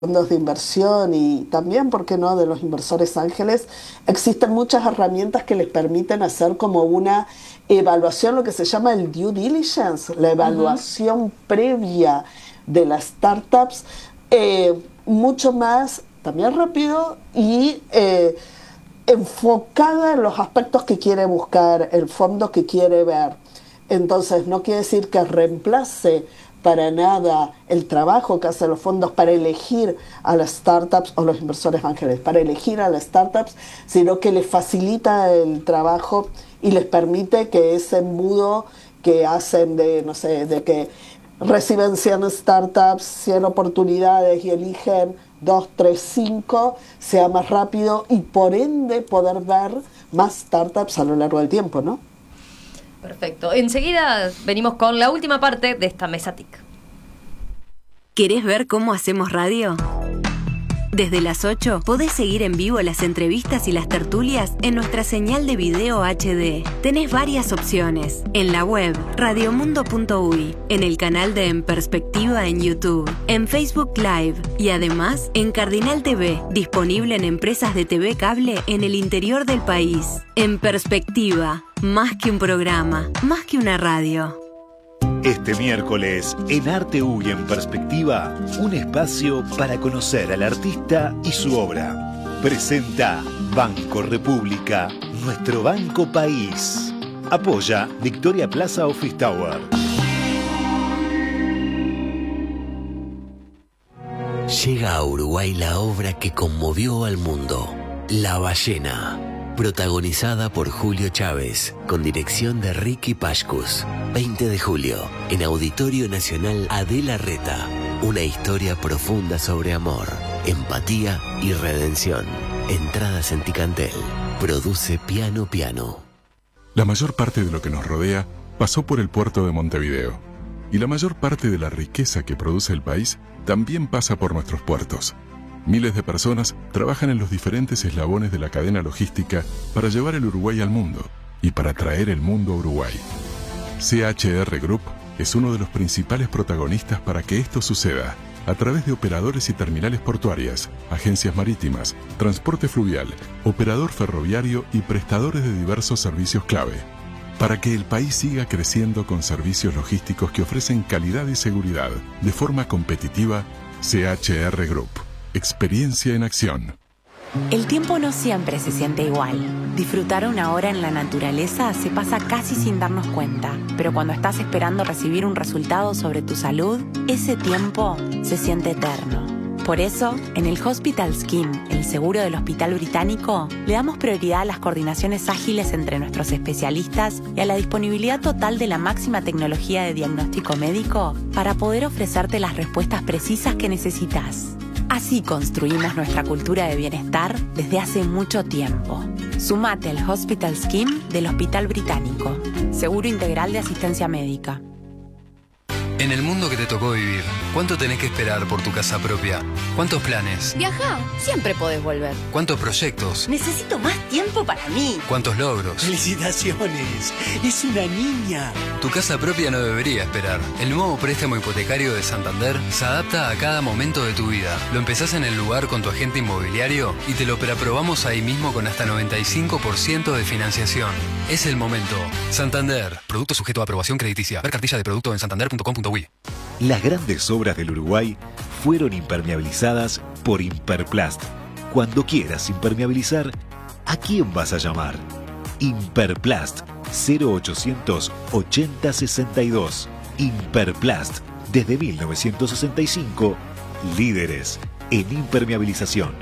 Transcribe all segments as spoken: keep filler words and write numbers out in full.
fondos de inversión y también, ¿por qué no?, de los inversores ángeles, existen muchas herramientas que les permiten hacer como una evaluación, lo que se llama el due diligence, la evaluación uh-huh. previa de las startups, eh, mucho más también rápido y eh, enfocada en los aspectos que quiere buscar, el fondo que quiere ver. Entonces, no quiere decir que reemplace para nada el trabajo que hacen los fondos para elegir a las startups o los inversores ángeles, para elegir a las startups, sino que les facilita el trabajo y les permite que ese embudo que hacen de, no sé, de que reciben cien startups, cien oportunidades y eligen dos, tres, cinco, sea más rápido y por ende poder ver más startups a lo largo del tiempo, ¿no? Perfecto. Enseguida venimos con la última parte de esta mesa T I C. ¿Querés ver cómo hacemos radio? Desde las ocho podés seguir en vivo las entrevistas y las tertulias en nuestra señal de video H D. Tenés varias opciones. En la web radiomundo punto uy, en el canal de En Perspectiva en YouTube, en Facebook Live y además en Cardinal T V, disponible en empresas de T V cable en el interior del país. En Perspectiva, más que un programa, más que una radio. Este miércoles, en Arte U y en Perspectiva, un espacio para conocer al artista y su obra. Presenta Banco República, nuestro banco país. Apoya Victoria Plaza Office Tower. Llega a Uruguay la obra que conmovió al mundo, La Ballena. Protagonizada por Julio Chávez, con dirección de Ricky Pashkus. veinte de julio, en Auditorio Nacional Adela Reta. Una historia profunda sobre amor, empatía y redención. Entradas en Ticantel. Produce Piano Piano. La mayor parte de lo que nos rodea pasó por el puerto de Montevideo. Y la mayor parte de la riqueza que produce el país también pasa por nuestros puertos. Miles de personas trabajan en los diferentes eslabones de la cadena logística para llevar el Uruguay al mundo y para traer el mundo a Uruguay. C H R Group es uno de los principales protagonistas para que esto suceda, a través de operadores y terminales portuarias, agencias marítimas, transporte fluvial, operador ferroviario y prestadores de diversos servicios clave. Para que el país siga creciendo con servicios logísticos que ofrecen calidad y seguridad de forma competitiva, C H R Group. Experiencia en acción. El tiempo no siempre se siente igual. Disfrutar una hora en la naturaleza se pasa casi sin darnos cuenta, pero cuando estás esperando recibir un resultado sobre tu salud, ese tiempo se siente eterno. Por eso, en el Hospital Skin, el seguro del Hospital Británico, le damos prioridad a las coordinaciones ágiles entre nuestros especialistas y a la disponibilidad total de la máxima tecnología de diagnóstico médico para poder ofrecerte las respuestas precisas que necesitas. Así construimos nuestra cultura de bienestar desde hace mucho tiempo. Sumate al Hospital Scheme del Hospital Británico. Seguro integral de asistencia médica. En el mundo que te tocó vivir, ¿cuánto tenés que esperar por tu casa propia? ¿Cuántos planes? Viajá, siempre podés volver. ¿Cuántos proyectos? Necesito más tiempo para mí. ¿Cuántos logros? ¡Felicitaciones! ¡Es una niña! Tu casa propia no debería esperar. El nuevo préstamo hipotecario de Santander se adapta a cada momento de tu vida. Lo empezás en el lugar con tu agente inmobiliario y te lo preaprobamos ahí mismo con hasta noventa y cinco por ciento de financiación. Es el momento. Santander. Producto sujeto a aprobación crediticia. Ver cartilla de producto en santander punto com punto uy. Las grandes obras del Uruguay fueron impermeabilizadas por Imperplast. Cuando quieras impermeabilizar, ¿a quién vas a llamar? Imperplast cero ochocientos ochenta sesenta y dos. Imperplast, desde mil novecientos sesenta y cinco, líderes en impermeabilización.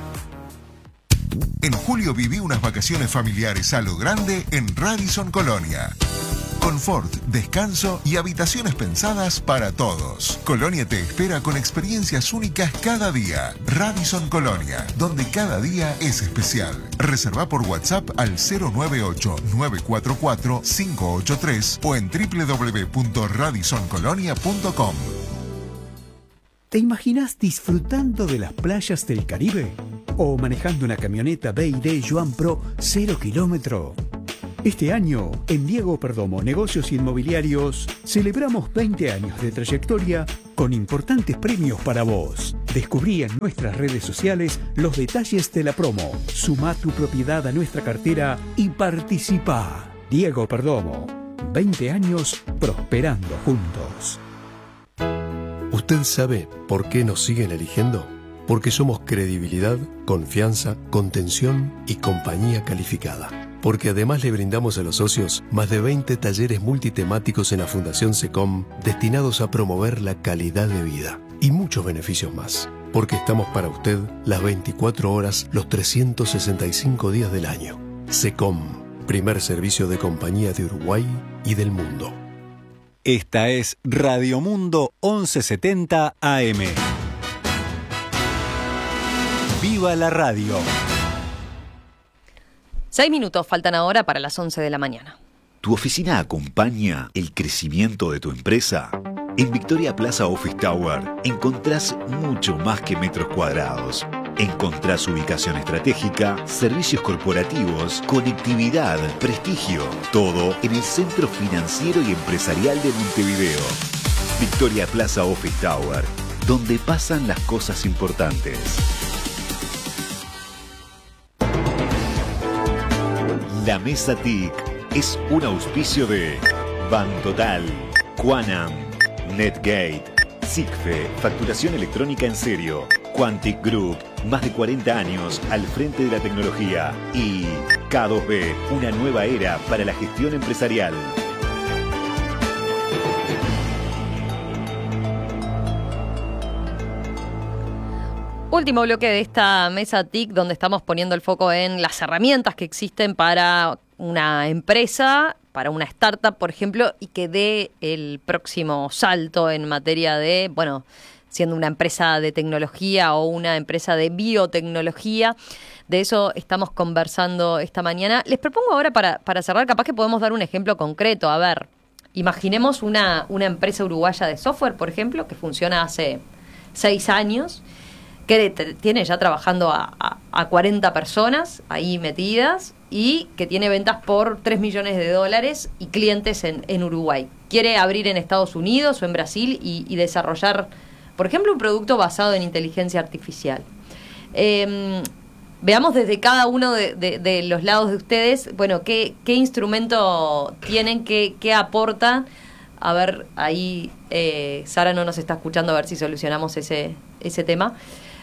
En julio viví unas vacaciones familiares a lo grande en Radisson Colonia. Confort, descanso y habitaciones pensadas para todos. Colonia te espera con experiencias únicas cada día. Radisson Colonia, donde cada día es especial. Reserva por WhatsApp al cero nueve ocho nueve cuatro cuatro cinco ocho tres o en doble u doble u doble u punto radisson colonia punto com. ¿Te imaginas disfrutando de las playas del Caribe? ¿O manejando una camioneta B y D Joan Pro cero kilómetro? Este año, en Diego Perdomo Negocios Inmobiliarios, celebramos veinte años de trayectoria con importantes premios para vos. Descubrí en nuestras redes sociales los detalles de la promo. Sumá tu propiedad a nuestra cartera y participá. Diego Perdomo, veinte años prosperando juntos. ¿Usted sabe por qué nos siguen eligiendo? Porque somos credibilidad, confianza, contención y compañía calificada. Porque además le brindamos a los socios más de veinte talleres multitemáticos en la Fundación SECOM destinados a promover la calidad de vida y muchos beneficios más. Porque estamos para usted las veinticuatro horas, los trescientos sesenta y cinco días del año. SECOM, primer servicio de compañía de Uruguay y del mundo. Esta es Radio Mundo once setenta A M. ¡Viva la radio! Seis minutos faltan ahora para las once de la mañana. ¿Tu oficina acompaña el crecimiento de tu empresa? En Victoria Plaza Office Tower encontrás mucho más que metros cuadrados. Encontrás ubicación estratégica, servicios corporativos, conectividad, prestigio. Todo en el centro financiero y empresarial de Montevideo. Victoria Plaza Office Tower, donde pasan las cosas importantes. La Mesa T I C es un auspicio de Bantotal, Quanam, Netgate, SICFE, facturación electrónica en serio, Quantic Group, más de cuarenta años al frente de la tecnología, y K dos B, una nueva era para la gestión empresarial. Último bloque de esta mesa T I C, donde estamos poniendo el foco en las herramientas que existen para una empresa, para una startup, por ejemplo, y que dé el próximo salto en materia de, bueno, siendo una empresa de tecnología o una empresa de biotecnología. De eso estamos conversando esta mañana. Les propongo ahora, para, para cerrar, capaz que podemos dar un ejemplo concreto. A ver, imaginemos una, una empresa uruguaya de software, por ejemplo, que funciona hace seis años, que tiene ya trabajando a, a, a cuarenta personas ahí metidas y que tiene ventas por tres millones de dólares y clientes en, en Uruguay. Quiere abrir en Estados Unidos o en Brasil y, y desarrollar, por ejemplo, un producto basado en inteligencia artificial. Eh, veamos desde cada uno de, de, de los lados de ustedes, bueno, qué, qué instrumento tienen, qué, qué aportan. A ver, ahí eh, Sara no nos está escuchando, a ver si solucionamos ese, ese tema.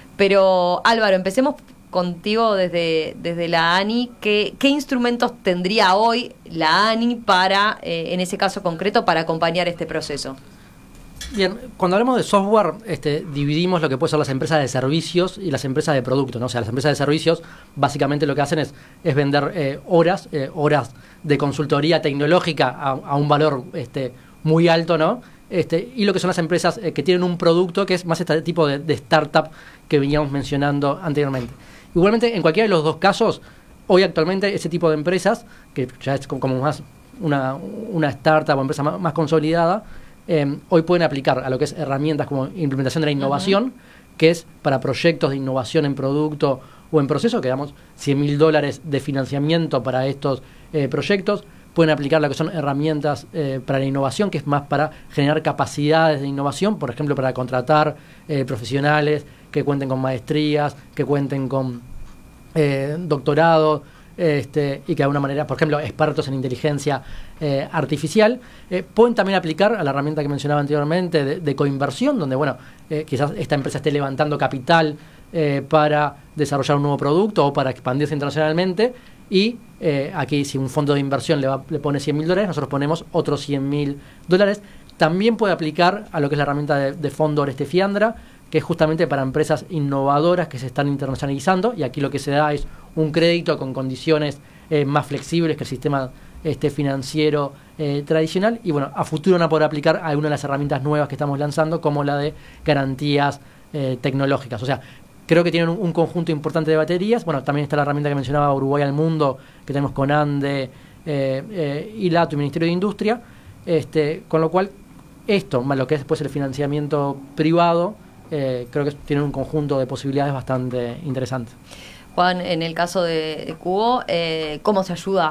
Pero Álvaro, empecemos contigo desde, desde la ANI. ¿Qué, qué instrumentos tendría hoy la ANI para, eh, en ese caso concreto, para acompañar este proceso? Bien, cuando hablamos de software, este, dividimos lo que pueden ser las empresas de servicios y las empresas de producto, ¿no? O sea, las empresas de servicios básicamente lo que hacen es, es vender eh, horas, eh, horas de consultoría tecnológica a, a un valor este, muy alto, ¿no? Este, y lo que son las empresas eh, que tienen un producto que es más este tipo de, de startup que veníamos mencionando anteriormente. Igualmente, en cualquiera de los dos casos, hoy actualmente ese tipo de empresas, que ya es como más una, una startup o empresa más, más consolidada, eh, hoy pueden aplicar a lo que es herramientas como implementación de la innovación, uh-huh. que es para proyectos de innovación en producto o en proceso, que damos cien mil dólares de financiamiento para estos eh, proyectos. Pueden aplicar lo que son herramientas eh, para la innovación, que es más para generar capacidades de innovación, por ejemplo, para contratar eh, profesionales que cuenten con maestrías, que cuenten con eh, doctorado, este, y que de alguna manera, por ejemplo, expertos en inteligencia eh, artificial. Eh, pueden también aplicar a la herramienta que mencionaba anteriormente de, de coinversión, donde, bueno, eh, quizás esta empresa esté levantando capital eh, para desarrollar un nuevo producto o para expandirse internacionalmente. Y eh, aquí, si un fondo de inversión le, va, le pone cien mil dólares, nosotros ponemos otros cien mil dólares. También puede aplicar a lo que es la herramienta de, de fondo Oreste Fiandra, que es justamente para empresas innovadoras que se están internacionalizando. Y aquí lo que se da es un crédito con condiciones eh, más flexibles que el sistema este, financiero eh, tradicional. Y bueno, a futuro van a poder aplicar algunas de las herramientas nuevas que estamos lanzando, como la de garantías eh, tecnológicas. O sea, creo que tienen un, un conjunto importante de baterías. Bueno, también está la herramienta que mencionaba Uruguay al Mundo, que tenemos con ANDE, eh, eh, I L A T, el Ministerio de Industria. Este, con lo cual, esto, más lo que es después el financiamiento privado, eh, creo que tienen un conjunto de posibilidades bastante interesantes. Juan, en el caso de Cubo, eh, ¿cómo se ayuda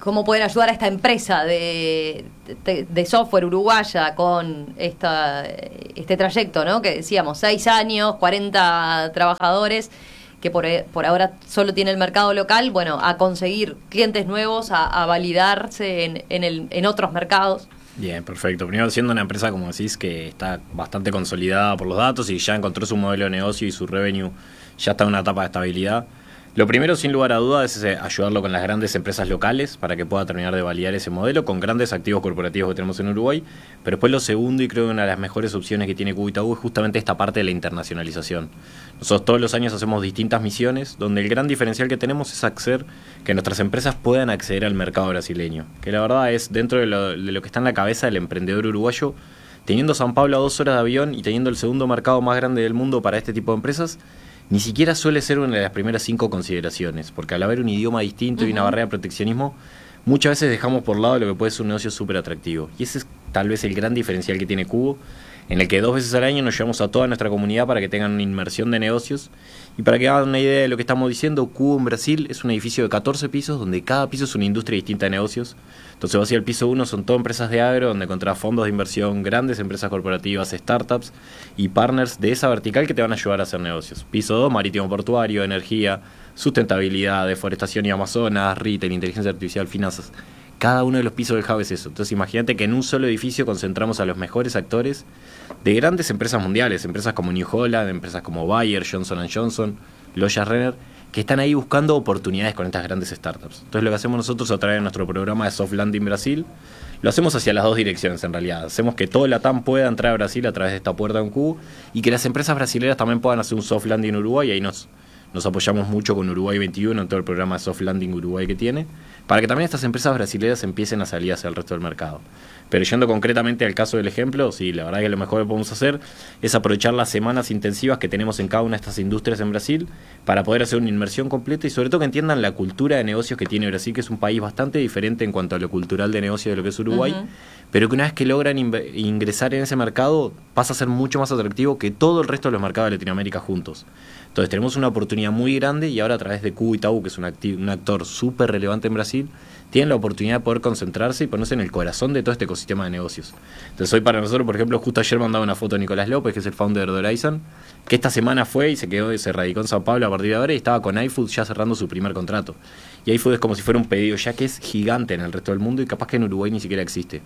cómo pueden ayudar a esta empresa de, de, de software uruguaya con esta, este trayecto, ¿no? Que decíamos, seis años, cuarenta trabajadores, que por, por ahora solo tiene el mercado local, bueno, a conseguir clientes nuevos, a, a validarse en, en, el, en otros mercados. Bien, perfecto. Primero, siendo una empresa, como decís, que está bastante consolidada por los datos y ya encontró su modelo de negocio y su revenue ya está en una etapa de estabilidad. Lo primero, sin lugar a dudas, es ayudarlo con las grandes empresas locales para que pueda terminar de validar ese modelo con grandes activos corporativos que tenemos en Uruguay. Pero después lo segundo, y creo que una de las mejores opciones que tiene Cubo Itaú, es justamente esta parte de la internacionalización. Nosotros todos los años hacemos distintas misiones donde el gran diferencial que tenemos es hacer que nuestras empresas puedan acceder al mercado brasileño, que la verdad es dentro de lo, de lo que está en la cabeza del emprendedor uruguayo. Teniendo San Pablo a dos horas de avión y teniendo el segundo mercado más grande del mundo para este tipo de empresas, ni siquiera suele ser una de las primeras cinco consideraciones, porque al haber un idioma distinto uh-huh. y una barrera de proteccionismo, muchas veces dejamos por lado lo que puede ser un negocio súper atractivo. Y ese es tal vez el gran diferencial que tiene Cubo, en el que dos veces al año nos llevamos a toda nuestra comunidad para que tengan una inmersión de negocios. Y para que hagan una idea de lo que estamos diciendo, Cubo en Brasil es un edificio de catorce pisos, donde cada piso es una industria distinta de negocios. Entonces vas hacia el piso uno, son todas empresas de agro, donde encontrás fondos de inversión, grandes empresas corporativas, startups y partners de esa vertical que te van a ayudar a hacer negocios. Piso dos, marítimo portuario, energía, sustentabilidad, deforestación y Amazonas, retail, inteligencia artificial, finanzas. Cada uno de los pisos del hub es eso. Entonces imagínate que en un solo edificio concentramos a los mejores actores de grandes empresas mundiales, empresas como New Holland, empresas como Bayer, Johnson and Johnson, Loya Renner, que están ahí buscando oportunidades con estas grandes startups. Entonces lo que hacemos nosotros a través de nuestro programa de Soft Landing Brasil, lo hacemos hacia las dos direcciones en realidad. Hacemos que todo el LATAM pueda entrar a Brasil a través de esta puerta en Cubo y que las empresas brasileñas también puedan hacer un Soft Landing en Uruguay, y ahí nos, nos apoyamos mucho con Uruguay veintiuno en todo el programa de Soft Landing Uruguay que tiene, para que también estas empresas brasileñas empiecen a salir hacia el resto del mercado. Pero yendo concretamente al caso del ejemplo, sí, la verdad que lo mejor que podemos hacer es aprovechar las semanas intensivas que tenemos en cada una de estas industrias en Brasil para poder hacer una inmersión completa y sobre todo que entiendan la cultura de negocios que tiene Brasil, que es un país bastante diferente en cuanto a lo cultural de negocio de lo que es Uruguay, uh-huh. pero que una vez que logran in- ingresar en ese mercado pasa a ser mucho más atractivo que todo el resto de los mercados de Latinoamérica juntos. Entonces tenemos una oportunidad muy grande y ahora a través de Cubo Itaú, que es un, acti- un actor súper relevante en Brasil, tienen la oportunidad de poder concentrarse y ponerse en el corazón de todo este ecosistema de negocios. Entonces hoy para nosotros, por ejemplo, justo ayer mandaba una foto a Nicolás López, que es el founder de Horizon, que esta semana fue y se quedó y se radicó en Sao Paulo a partir de ahora y estaba con iFood ya cerrando su primer contrato. Y iFood es como si fuera un pedido ya que es gigante en el resto del mundo y capaz que en Uruguay ni siquiera existe.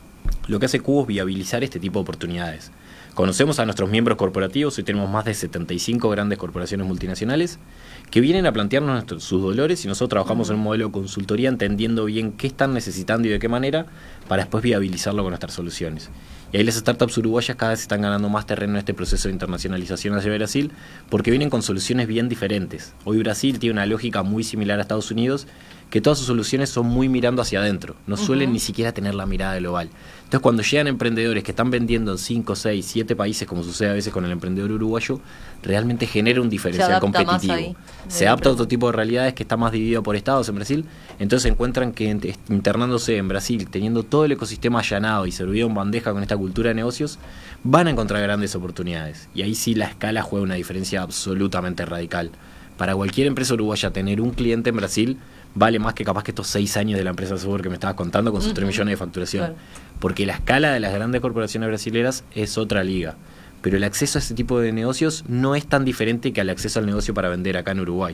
Lo que hace Cubo es viabilizar este tipo de oportunidades. Conocemos a nuestros miembros corporativos, hoy tenemos más de setenta y cinco grandes corporaciones multinacionales que vienen a plantearnos nuestros, sus dolores y nosotros trabajamos en un modelo de consultoría entendiendo bien qué están necesitando y de qué manera para después viabilizarlo con nuestras soluciones. Y ahí las startups uruguayas cada vez están ganando más terreno en este proceso de internacionalización hacia Brasil porque vienen con soluciones bien diferentes. Hoy Brasil tiene una lógica muy similar a Estados Unidos, que todas sus soluciones son muy mirando hacia adentro, no suelen uh-huh. ni siquiera tener la mirada global. Entonces cuando llegan emprendedores que están vendiendo en cinco, seis, siete países, como sucede a veces con el emprendedor uruguayo, realmente genera un diferencial competitivo. Se adapta a otro tipo de realidades que está más dividido por estados en Brasil, entonces encuentran que internándose en Brasil, teniendo todo el ecosistema allanado y servido en bandeja con esta cultura de negocios, van a encontrar grandes oportunidades. Y ahí sí la escala juega una diferencia absolutamente radical. Para cualquier empresa uruguaya tener un cliente en Brasil vale más que capaz que estos seis años de la empresa de software que me estabas contando con sus uh-huh. tres millones de facturación. Claro. Porque la escala de las grandes corporaciones brasileras es otra liga. Pero el acceso a ese tipo de negocios no es tan diferente que el acceso al negocio para vender acá en Uruguay.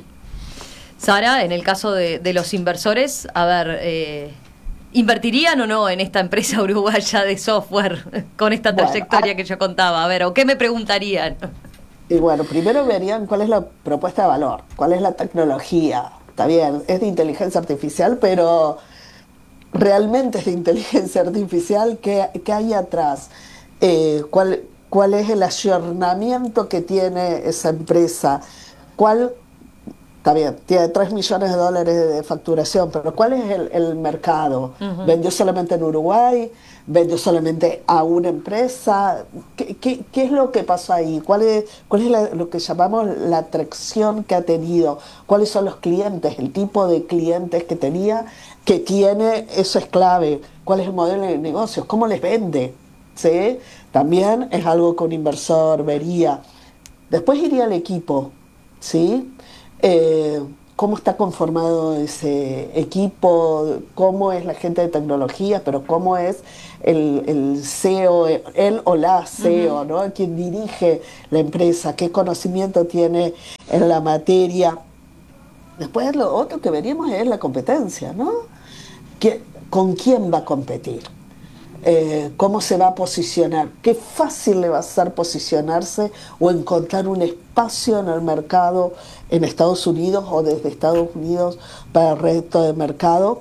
Sara, en el caso de, de los inversores, a ver, eh, ¿invertirían o no en esta empresa uruguaya de software con esta trayectoria bueno, ah, que yo contaba? A ver, ¿o qué me preguntarían? Y bueno, primero verían cuál es la propuesta de valor, cuál es la tecnología. Está bien, es de inteligencia artificial, pero realmente es de inteligencia artificial. ¿Qué, qué hay atrás? Eh, ¿cuál, ¿Cuál es el ayornamiento que tiene esa empresa? ¿Cuál? Está bien, tiene tres millones de dólares de facturación, pero ¿cuál es el, el mercado? Uh-huh. ¿Vendió solamente en Uruguay? ¿Vendió solamente a una empresa? ¿Qué, qué, qué es lo que pasó ahí? ¿Cuál es, cuál es la, lo que llamamos la atracción que ha tenido? ¿Cuáles son los clientes? El tipo de clientes que tenía, que tiene, eso es clave. ¿Cuál es el modelo de negocios? ¿Cómo les vende? ¿Sí? También es algo que un inversor vería. Después iría al equipo, ¿sí? Eh, cómo está conformado ese equipo, cómo es la gente de tecnología, pero cómo es el, el C E O, él o la C E O, uh-huh. ¿no? Quien dirige la empresa, qué conocimiento tiene en la materia. Después lo otro que veríamos es la competencia, ¿no? ¿Qué, ¿Con quién va a competir? Eh, ¿Cómo se va a posicionar? ¿Qué fácil le va a ser posicionarse o encontrar un espacio en el mercado en Estados Unidos o desde Estados Unidos para el resto del mercado?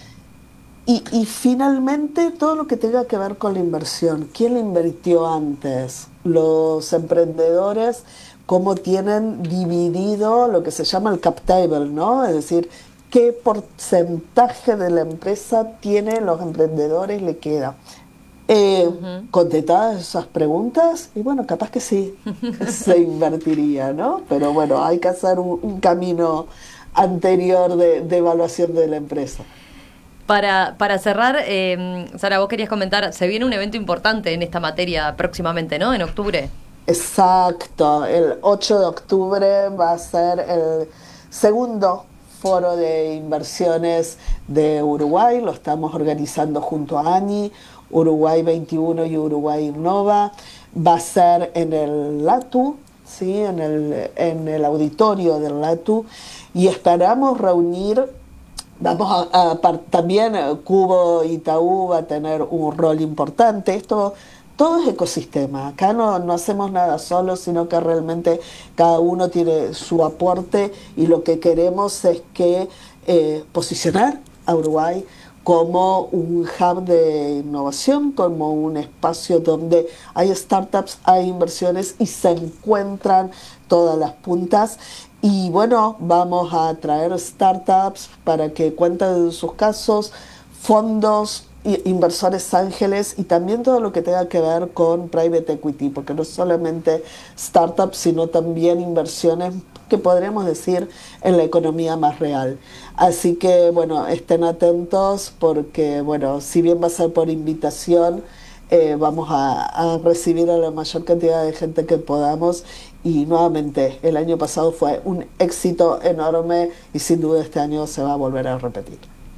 Y, y finalmente todo lo que tenga que ver con la inversión. ¿Quién la invirtió antes? Los emprendedores, cómo tienen dividido lo que se llama el cap table, ¿no? Es decir, qué porcentaje de la empresa tienen los emprendedores le queda. Eh, uh-huh. Contestadas esas preguntas, y bueno, capaz que sí, se invertiría, ¿no? Pero bueno, hay que hacer un, un camino anterior de, de evaluación de la empresa. Para, para cerrar, eh, Sara, vos querías comentar, se viene un evento importante en esta materia próximamente, ¿no? En octubre. Exacto, el ocho de octubre va a ser el segundo Foro de Inversiones de Uruguay, lo estamos organizando junto a ANI, Uruguay veintiuno y Uruguay Innova. Va a ser en el LATU, ¿sí? en, el, en el auditorio del LATU, y esperamos reunir, vamos a, a, también Cubo Itaú va a tener un rol importante. Esto todo es ecosistema, acá no, no hacemos nada solos, sino que realmente cada uno tiene su aporte, y lo que queremos es que eh, posicionar a Uruguay como un hub de innovación, como un espacio donde hay startups, hay inversiones y se encuentran todas las puntas. Y bueno, vamos a traer startups para que cuenten sus casos, fondos, inversores ángeles, y también todo lo que tenga que ver con private equity, porque no solamente startups, sino también inversiones que podríamos decir en la economía más real. Así que bueno, estén atentos, porque bueno, si bien va a ser por invitación, eh, vamos a, a recibir a la mayor cantidad de gente que podamos. Y nuevamente, el año pasado fue un éxito enorme, y sin duda este año se va a volver a repetir.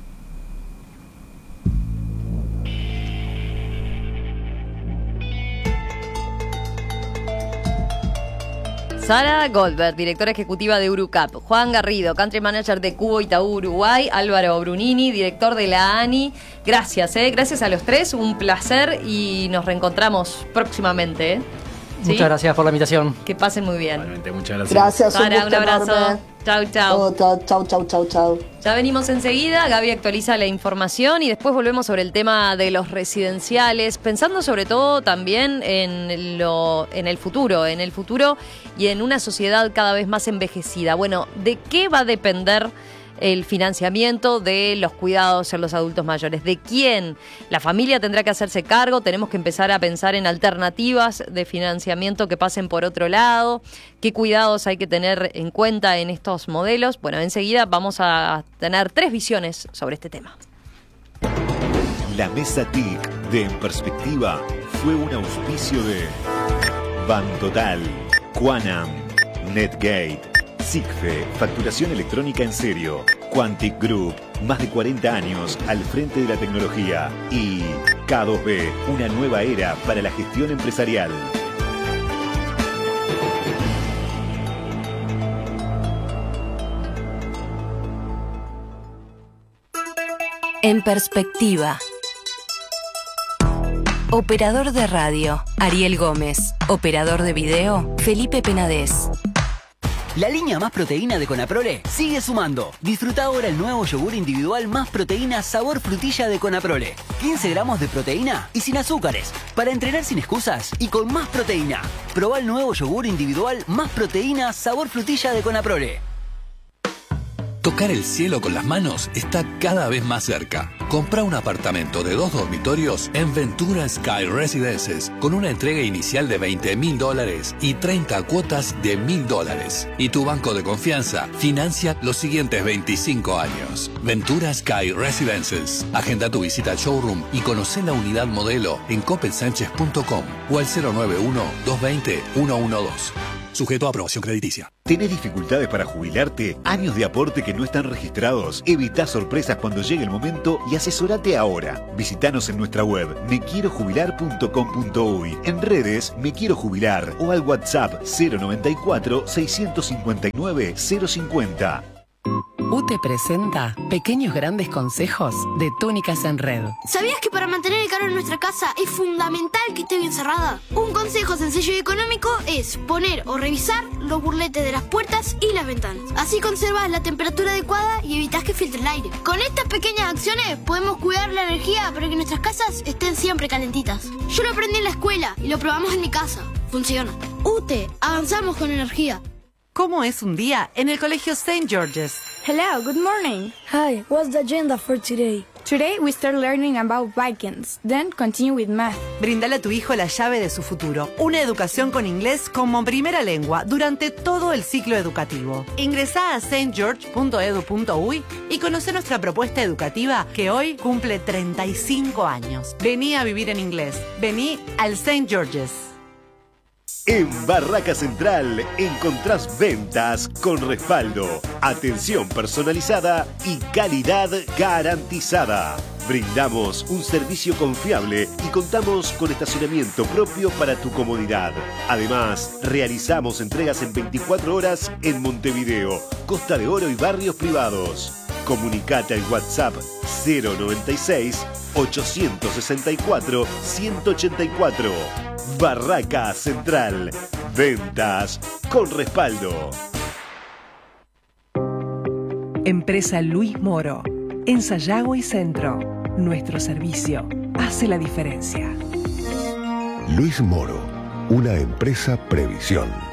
Sara Goldberg, directora ejecutiva de Urucap. Juan Garrido, country manager de Cubo Itaú Uruguay. Álvaro Brunini, director de la ANI. Gracias, ¿eh? Gracias a los tres, un placer, y nos reencontramos próximamente, ¿eh? ¿Sí? Muchas gracias por la invitación. Que pasen muy bien. Realmente, muchas gracias. Gracias, Sara, un, un abrazo. Enorme. Chau, chau. Oh, chau, chau, chau, chau. Ya venimos enseguida, Gaby actualiza la información y después volvemos sobre el tema de los residenciales, pensando sobre todo también en, lo, en el futuro, en el futuro y en una sociedad cada vez más envejecida. Bueno, ¿de qué va a depender el financiamiento de los cuidados en los adultos mayores? ¿De quién? La familia tendrá que hacerse cargo, tenemos que empezar a pensar en alternativas de financiamiento que pasen por otro lado. ¿Qué cuidados hay que tener en cuenta en estos modelos? Bueno, enseguida vamos a tener tres visiones sobre este tema. La mesa T I C de En Perspectiva fue un auspicio de Bantotal, Quanam, Netgate, SIGFE, facturación electrónica en serio, Quantic Group, más de cuarenta años al frente de la tecnología, y K dos B, una nueva era para la gestión empresarial. En Perspectiva. Operador de radio, Ariel Gómez. Operador de video, Felipe Penades. La línea Más Proteína de Conaprole sigue sumando. Disfruta ahora el nuevo yogur individual Más Proteína sabor frutilla de Conaprole. quince gramos de proteína y sin azúcares. Para entrenar sin excusas y con más proteína. Probá el nuevo yogur individual Más Proteína sabor frutilla de Conaprole. Tocar el cielo con las manos está cada vez más cerca. Compra un apartamento de dos dormitorios en Ventura Sky Residences con una entrega inicial de veinte mil dólares y treinta cuotas de mil dólares. Y tu banco de confianza financia los siguientes veinticinco años. Ventura Sky Residences. Agenda tu visita al showroom y conoce la unidad modelo en coppel sánchez punto com o al cero nueve uno, dos dos cero, uno uno dos. sujeto a aprobación crediticia. ¿Tenés dificultades para jubilarte? ¿Años de aporte que no están registrados? Evita sorpresas cuando llegue el momento y asesorate ahora. Visítanos en nuestra web me quiero jubilar punto com punto uy, en redes Me Quiero Jubilar o al WhatsApp cero noventa y cuatro, seiscientos cincuenta y nueve, cero cincuenta. U T E presenta Pequeños Grandes Consejos de Túnicas en Red. ¿Sabías que para mantener el calor en nuestra casa es fundamental que esté bien cerrada? Un consejo sencillo y económico es poner o revisar los burletes de las puertas y las ventanas. Así conservas la temperatura adecuada y evitas que filtre el aire. Con estas pequeñas acciones podemos cuidar la energía para que nuestras casas estén siempre calentitas. Yo lo aprendí en la escuela y lo probamos en mi casa. Funciona. U T E, avanzamos con energía. ¿Cómo es un día en el colegio Saint George's? Hello, good morning. Hi, what's the agenda for today? Today we start learning about Vikings, then continue with math. Brindale a tu hijo la llave de su futuro, una educación con inglés como primera lengua durante todo el ciclo educativo. Ingresá a saint george punto edu punto uy y conoce nuestra propuesta educativa que hoy cumple treinta y cinco años. Vení a vivir en inglés. Vení al Saint George's. En Barraca Central encontrás ventas con respaldo, atención personalizada y calidad garantizada. Brindamos un servicio confiable y contamos con estacionamiento propio para tu comodidad. Además, realizamos entregas en veinticuatro horas en Montevideo, Costa de Oro y barrios privados. Comunicate al WhatsApp cero noventa y seis, ochocientos sesenta y cuatro, ciento ochenta y cuatro. Barraca Central. Ventas con respaldo. Empresa Luis Moro. En Sayago y Centro. Nuestro servicio hace la diferencia. Luis Moro. Una empresa Previsión.